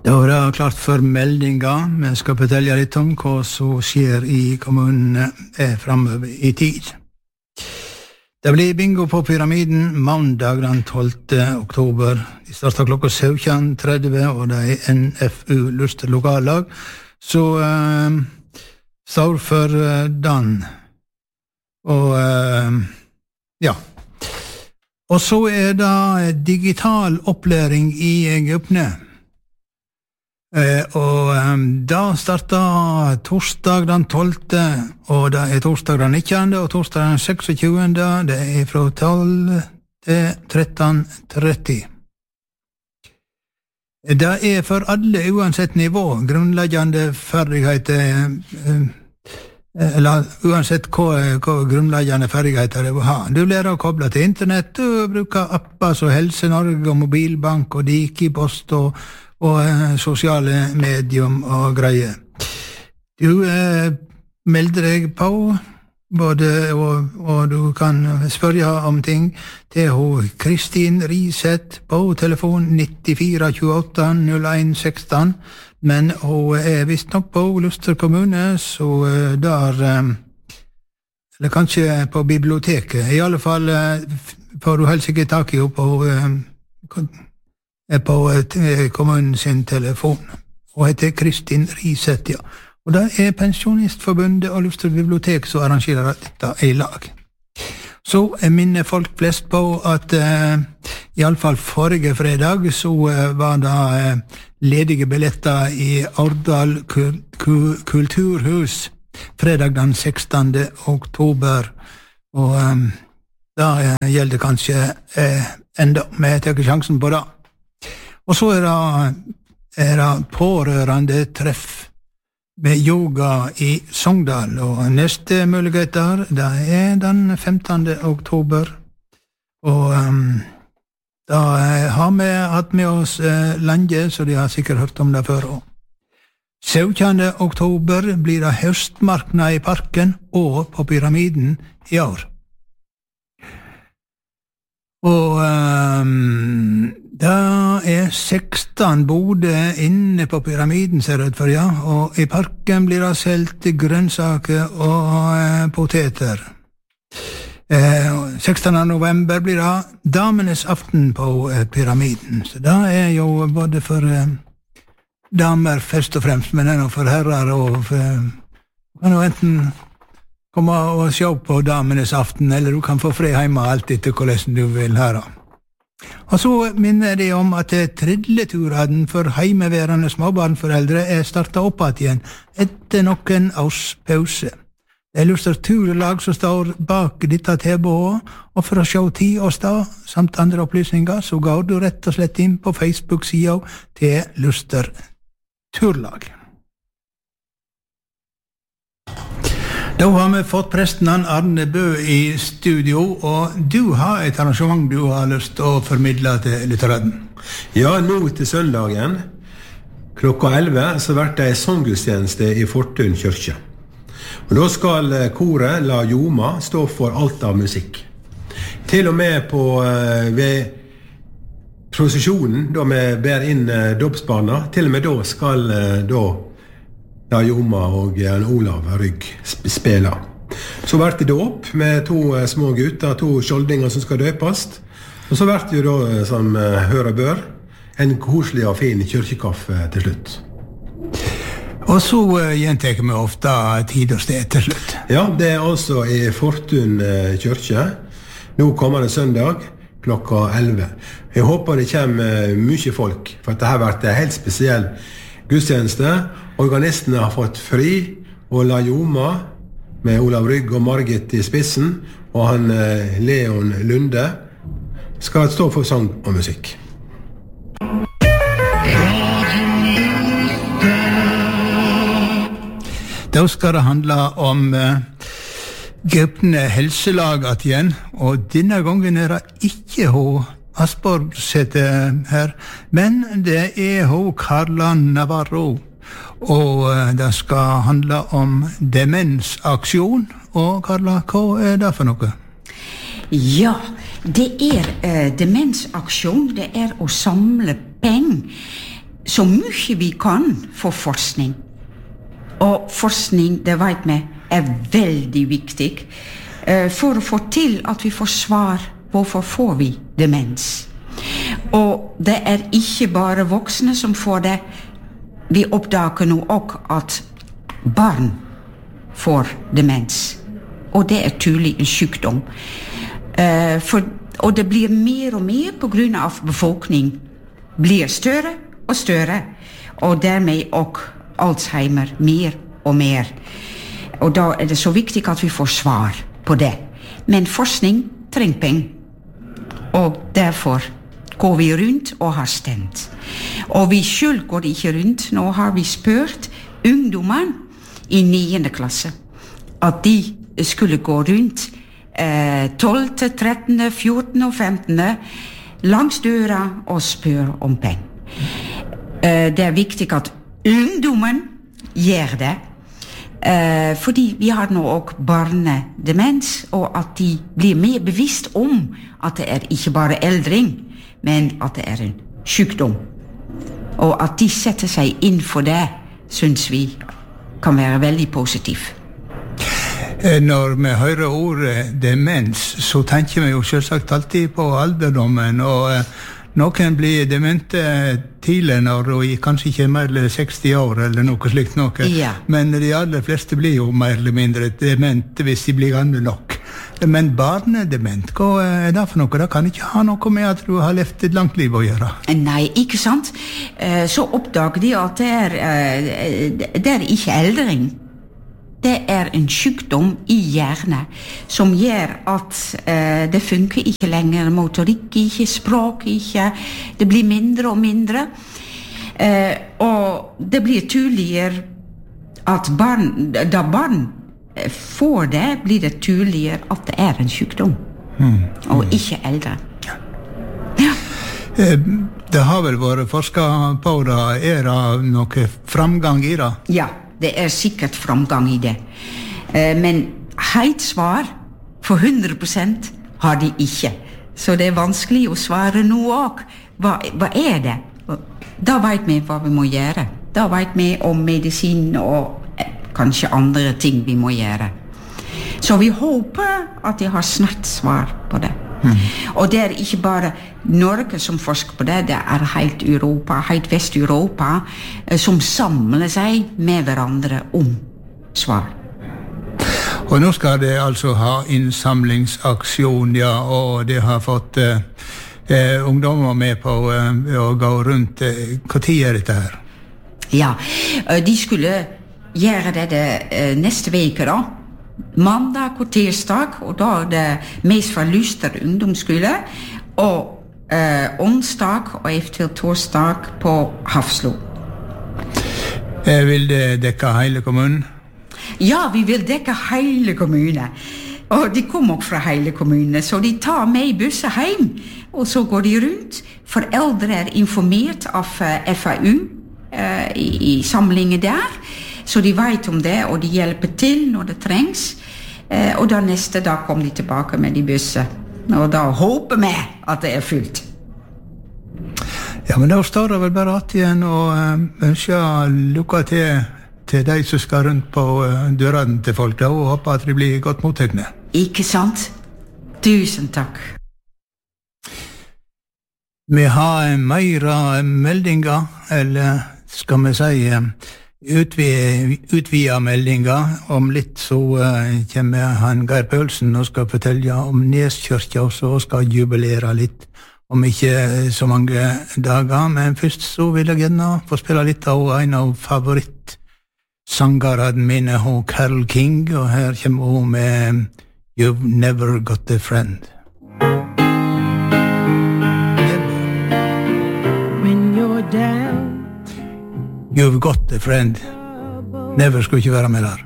Da er det klart for meldinga. Vi skal fortelle litt om hva som skjer i kommunene fremover i tid. Det blir bingo på Pyramiden mandag den 12. oktober. De starter klokka 17:30, og det er NFU Luster lokallag. Så står for den. Og ja. Og så er det digital opplæring i Egyptene. Og da starter torsdag den 12. og det er torsdag den 19. og torsdag den 26. Det er fra 12 til 13:30. Det er for alle uansett nivå, grunnleggende ferdigheter, eller uansett hva grunnleggende ferdigheter det vil ha. Du lærer å koble til internett, og bruker apper som Helse Norge og mobilbank og Dikipost og sosiale medium og greier. Du melder deg på, og du kan spørre om ting til Kristin Riseth på telefon 94 28 01 16, men hun er visst nok på Luster kommune, så der, eller kanskje på biblioteket, i alle fall får du helst ikke tak i henne på kommunen sin telefon, og heter Kristin Riseth, ja. Og det er Pensjonistforbundet og Luster bibliotek som arrangerer dette i lag. Så minner folk flest på at i alle fall forrige fredag så var det ledige billetter i Årdal kulturhus fredag den 16. oktober, og da gjelder kanskje enda, men jeg tar sjansen på det. Og så er det pårørende treff med yoga i Sogndal, og neste muligheter, det er den 15. oktober, og da har vi hatt med oss lenge, så de har sikkert hørt om det før også. 17. oktober blir det høstmarknad i parken og på Pyramiden i år. Og da er 16 boder inne på Pyramiden, ser det ut for, ja, og i parken blir det selv grønnsaker og poteter. 16. november blir det damenes aften på Pyramiden, så det er jo både for damer først og fremst, men det er for herrer, og kan jo enten komme og se på damenes aften, eller du kan få fri hjemme alt etter hvordan du vil her. Og så minner de om at tridleturen for heimeværende småbarnforeldre er startet opp igjen etter noen års pause. Det er Luster turlag som står bak dette tilbudet, og for å se tid og sted, samt andre opplysninger, så går du rett og slett inn på Facebook-siden til Luster turlag. Da har vi fått presten Arne Bø i studio, og du har et arrangement du har lyst til å formidle til lytteren. Ja, nå til søndagen, klokka 11, så blir det en sånggudstjeneste i Fortun kirke. Og da skal koret La Joma stå for alt av musikk. Til og med ved prosesjonen, da vi ber inn dåpsbarna, til og med da skal La Joma og Olav Rygg spela. Så blir det dåp med 2 små gutter, 2 skjoldinger som skal døpast. Og så blir det jo da, som hører bør, en koselig og fin kirkekaffe til slutt. Og så gjentar vi ofte tid og sted til slutt. Ja, det er altså i Fortun kirke. Nå kommer det søndag klokka 11. Jeg håper det kommer mye folk, for dette har vært en helt spesiell gudstjeneste. Organistene har fått fri, og La Joma med Olav Rygg og Margit i spissen, og han Leon Lunde skal stå for sang og musikk. Da skal det handle om Gypne helselag igjen, og denne gangen er det ikke Asborg sitter her, men det er Carla Navarro. Og det skal handle om demensaksjon. Og Carla, hva er det for noe? Ja, det er demensaksjon. Det er å samle penger så mye vi kan for forskning. Og forskning, det vet vi, veldig viktig for å få til at vi får svar hvorfor får vi demens. Og det ikke bare voksne som får det. Vi oppdager nå også at barn får demens. Og det tydelig en sykdom. Og det blir mer og mer på grunn av befolkning blir større og større. Og dermed også Alzheimer mer og mer. Og da det så viktig at vi får svar på det. Men forskning trenger penger. Og derfor går vi rundt og har stemt. Og vi selv går ikke rundt. Nå har vi spurt ungdommen i 9. klasse at de skulle gå rundt 12., 13., 14. og 15. langs døra og spør om penger. Det viktig at ungdommen gjør det. Fordi vi har nå også barnedemens, og at de blir mer bevisst om at det ikke bare eldring, men at det en sykdom. Og at de setter seg inn for det, synes vi kan være veldig positivt. Når vi hører ordet demens, så tenker vi jo selvsagt alltid på alderdommen, og noen blir demente tidlig når de kanskje ikke mer eller 60 år eller noe slikt noe. Ja. Men de aller fleste blir jo mer eller mindre demente hvis de blir gamle nok. Men barnedement, hva det for noe? Det kan ikke ha noe med at du har levd et langt liv å gjøre. Nei, ikke sant? Så oppdager de at det ikke eldring. Det en sykdom i hjernen som gjør at det funker ikke lenger, motorikk ikke, språk ikke, det blir mindre og mindre. Og det blir tydeligere at da barn får det, blir det tydeligere at det en sykdom, og ikke eldre. Ja. Det har vel vært forsket på det, det noe framgang i det? Ja. Det sikkert framgang i det. Men helt svar for 100% har de ikke. Så det vanskelig å svare nå også. Hva det? Da vet vi hva vi må gjøre. Da vet vi om medisin og kanskje andre ting vi må gjøre. Så vi håper at de har snart svar på det. Og det ikke bare Norge som forsker på det, det helt Europa, helt Vest-Europa, som samler seg med hverandre om svar. Og nå skal det altså ha innsamlingsaksjon, ja, og det har fått ungdommer med på å gå rundt. Hva tid dette her? Ja, de skulle gjøre det neste veke da. Mandag og tirsdag, og da det mest fra Luster ungdomsskole, og onsdag og eventuelt torsdag på Hafslo. Vil det dekke hele kommunen? Ja, vi vil dekke hele kommunen. Og de kommer også fra hele kommunen, så de tar med i busser hjem, og så går de rundt. Foreldre informert av FAU i samlingen der, så de vet om det, og de hjelper til når det trengs. Og da neste dag kommer de tilbake med de busser. Og da håper vi at det fullt. Ja, men da står det vel bare at igjen og ønsker lykke til de som skal rundt på dørene til folk, da, og håper at de blir godt mottagende. Ikke sant? Tusen takk. Vi har mer meldinger, eller skal vi si utvida meldinger. Om litt så kommer han Geir Pølsen og skal fortelle om Neskirka, og så skal jubilere litt om ikke så mange dager. Men først så vil jeg gjerne få spille litt av en av favorittsangerne mine, Carole King, og her kommer hun med You've Never Got a Friend. When you're down, You've got a friend. Never skulle ikke være med der.